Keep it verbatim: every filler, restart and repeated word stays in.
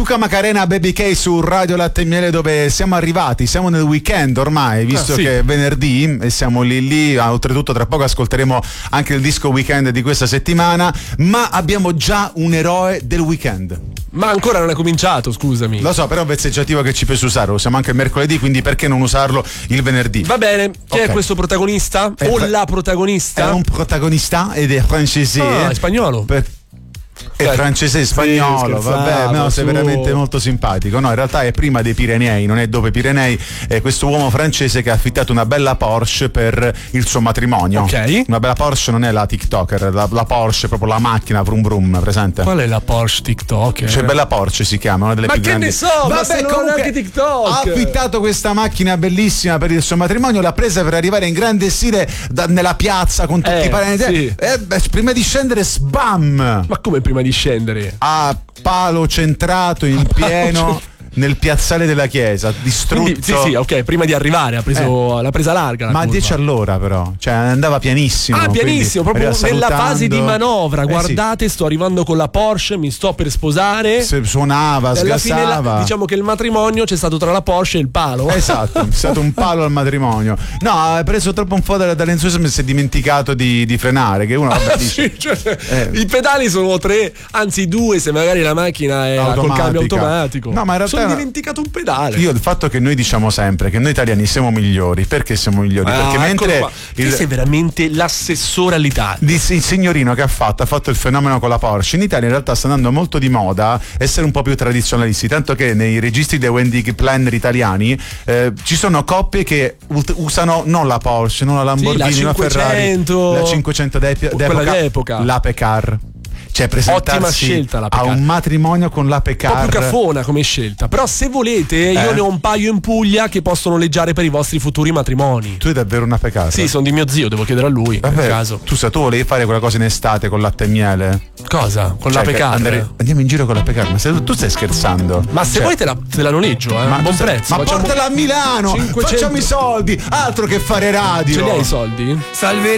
Luca Macarena, Baby K su Radio Latte e Miele, dove siamo arrivati, siamo nel weekend ormai, visto ah, sì. che è venerdì e siamo lì lì, oltretutto tra poco ascolteremo anche il disco weekend di questa settimana, ma abbiamo già un eroe del weekend. Ma ancora non è cominciato, scusami. Lo so, però è un vezzeggiativo che ci piace usare, lo usiamo anche mercoledì, quindi perché non usarlo il venerdì? Va bene, chi okay. è questo protagonista? È o fra- la protagonista? È un protagonista ed è francese. Ah, è spagnolo. Per- È francese e spagnolo, sì, vabbè, no, sei veramente molto simpatico. No, in realtà è prima dei Pirenei, non è dopo i Pirenei. È questo uomo francese che ha affittato una bella Porsche per il suo matrimonio. Ok. Una bella Porsche non è la TikToker, la, la Porsche, proprio la macchina vroom vroom, presente? Qual è la Porsche TikToker? Cioè, bella Porsche si chiama, una delle ma più che grandi. Ne so, vabbè, ma comunque anche TikTok. Ha affittato questa macchina bellissima per il suo matrimonio, l'ha presa per arrivare in grande stile da, nella piazza con tutti eh, i parenti. Sì. E beh, prima di scendere, sbam! Ma come prima di scendere? A palo centrato in pieno nel piazzale della chiesa, distrutto. Quindi, sì, sì, ok, prima di arrivare ha preso eh. l'ha presa larga. La ma curva. a dieci all'ora però, cioè andava pianissimo. Ah, pianissimo, proprio nella fase di manovra. Eh, Guardate, sì. sto arrivando con la Porsche, mi sto per sposare. Se suonava, sgassava. La, diciamo che il matrimonio c'è stato tra la Porsche e il palo. Esatto, è stato un palo al matrimonio. No, ha preso troppo un po' dall'entusiasmo e si è dimenticato di, di frenare. Che uno vabbè, dice, sì, cioè, eh. I pedali sono tre, anzi due, se magari la macchina è automatica. Col cambio automatico. No, ma in realtà sono dimenticato un pedale. Io il fatto che noi diciamo sempre che noi italiani siamo migliori, perché siamo migliori? Ah, perché mentre il, sei veramente l'assessore all'Italia. Il signorino che ha fatto ha fatto il fenomeno con la Porsche. In Italia in realtà sta andando molto di moda essere un po' più tradizionalisti, tanto che nei registri dei wedding planner italiani eh, ci sono coppie che usano non la Porsche, non la Lamborghini, sì, la cinquecento, la Ferrari, la cinquecento d'epoca, quella d'epoca, l'Ape Car. Cioè presentarsi ottima scelta la a un matrimonio con l'Ape Car. Un po' più caffona come scelta. Però se volete eh? io ne ho un paio in Puglia che possono noleggiare per i vostri futuri matrimoni. Tu hai davvero un'Ape Car? Sì, sono di mio zio, devo chiedere a lui. Vabbè, per caso. Tu sai, tu volevi fare quella cosa in estate con latte e miele? Cosa? Con cioè, l'Ape Car? Andare, andiamo in giro con l'Ape Car. Ma se, tu stai scherzando? Ma se cioè, vuoi te la, te la noleggio, eh? Ma buon prezzo. Ma facciamo portala a Milano, cinquecento... facciamo i soldi, altro che fare radio. Ce li hai i soldi? Salve.